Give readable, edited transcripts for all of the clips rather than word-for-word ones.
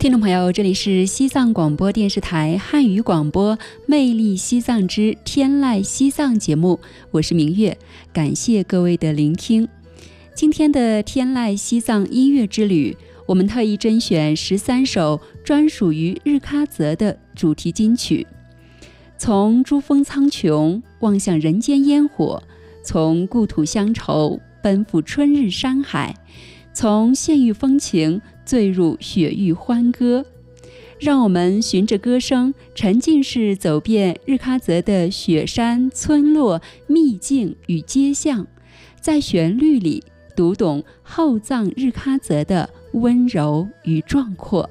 听众朋友，这里是西藏广播电视台汉语广播《魅力西藏之天籁西藏》节目，我是明月，感谢各位的聆听。今天的天籁西藏音乐之旅，我们特意甄选13首专属于日喀则的主题金曲。从珠峰苍穹望向人间烟火，从故土乡愁奔赴春日山海，从县域风情醉入雪域欢歌。让我们循着歌声沉浸式走遍日喀则的雪山、村落、秘境与街巷，在旋律里读懂后藏日喀则的温柔与壮阔。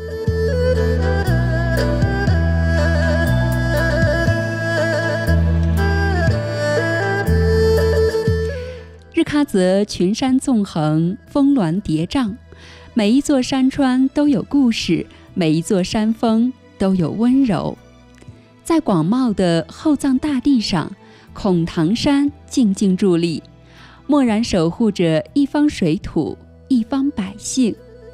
日喀则群山纵横，峰峦叠嶂，每一座山川都有故事，每一座山峰都有温柔。在广袤的后藏大地上，孔唐山静静伫立，默然守护着一方水土，一方百姓。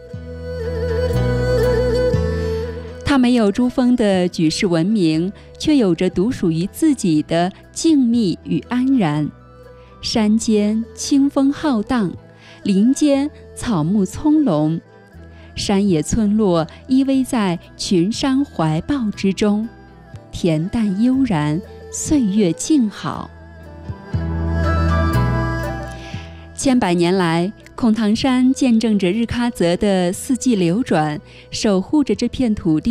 它没有珠峰的举世闻名，却有着独属于自己的静谧与安然。山间清风浩荡，林间草木葱茏，山野村落依偎在群山怀抱之中，恬淡悠然，岁月静好。千百年来，孔唐山见证着日喀则的四季流转，守护着这片土地